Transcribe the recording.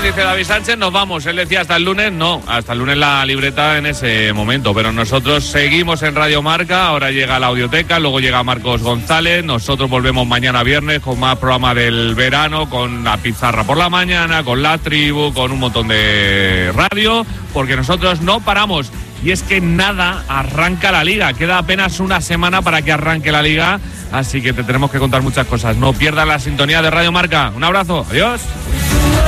dice David Sánchez, nos vamos. Él decía hasta el lunes, no, hasta el lunes la libreta en ese momento, pero nosotros seguimos en Radio Marca, ahora llega la audioteca, luego llega Marcos González, nosotros volvemos mañana viernes con más programa del verano, con la pizarra por la mañana, con la tribu, con un montón de radio, porque nosotros no paramos. Y es que nada, arranca la Liga, queda apenas una semana para que arranque la Liga, así que te tenemos que contar muchas cosas. No pierdas la sintonía de Radio Marca. Un abrazo, adiós.